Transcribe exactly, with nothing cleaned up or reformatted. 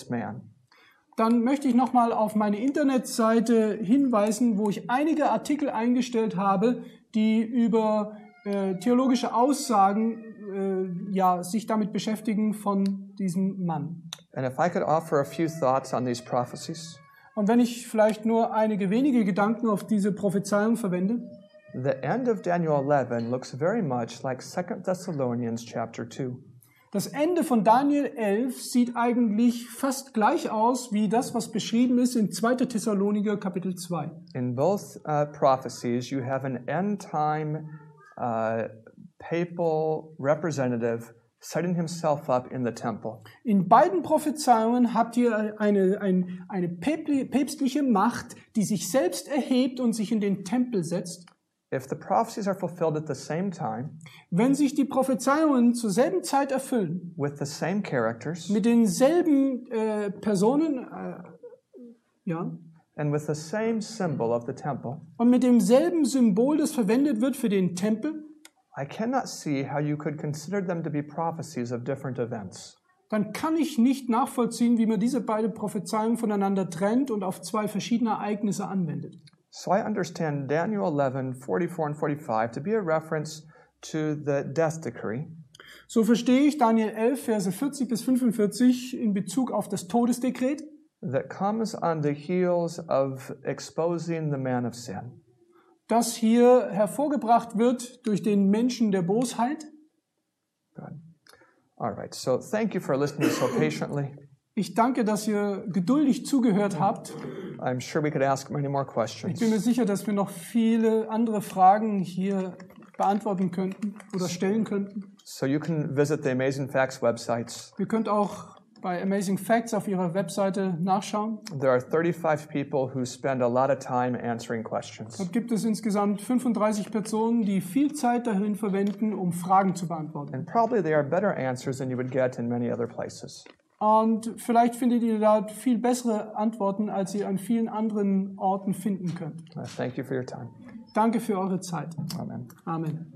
this man. Dann möchte ich nochmal auf meine Internetseite hinweisen, wo ich einige Artikel eingestellt habe, die über äh, theologische Aussagen äh, ja, sich damit beschäftigen von diesem Mann. And if I could offer a few thoughts on these prophecies. Und wenn ich vielleicht nur einige wenige Gedanken auf diese Prophezeiung verwende. The end of Daniel eleven looks very much like Second Thessalonians chapter two. Das Ende von Daniel elf sieht eigentlich fast gleich aus wie das, was beschrieben ist in zweiter Thessaloniker Kapitel zwei. In both uh, prophecies, you have an end-time uh, papal representative setting himself up in the temple. In beiden Prophezeiungen habt ihr eine, eine, eine päpstliche Macht, die sich selbst erhebt und sich in den Tempel setzt. If the prophecies are fulfilled at the same time, wenn sich die Prophezeiungen zur selben Zeit erfüllen, with the same characters, mit denselben äh, Personen, äh, ja, and with the same symbol of the temple, und mit demselben Symbol, das verwendet wird für den Tempel, I cannot see how you could consider them to be prophecies of different events. Dann kann ich nicht nachvollziehen, wie man diese beiden Prophezeiungen voneinander trennt und auf zwei verschiedene Ereignisse anwendet. So I understand Daniel eleven, forty-four and forty-five to be a reference to the death decree. So verstehe ich Daniel elf, Verse vierzig bis fünfundvierzig in Bezug auf das Todesdekret, that comes on the heels of exposing the man of sin. Das hier hervorgebracht wird durch den Menschen der Bosheit. Good. All right. So thank you for listening so patiently. Ich danke, dass ihr geduldig zugehört habt. I'm sure we could ask many more questions. Ich bin mir sicher, dass wir noch viele andere Fragen hier beantworten könnten oder stellen könnten. So you can visit the Amazing Facts websites. Ihr könnt auch bei Amazing Facts auf ihrer Webseite nachschauen. There are thirty-five people who spend a lot of time answering questions. Dort gibt es insgesamt fünfunddreißig Personen, die viel Zeit dahin verwenden, um Fragen zu beantworten. And probably they are better answers than you would get in many other places. Und vielleicht findet ihr dort viel bessere Antworten, als ihr an vielen anderen Orten finden könnt. Uh, thank you for your time. Danke für eure Zeit. Amen. Amen.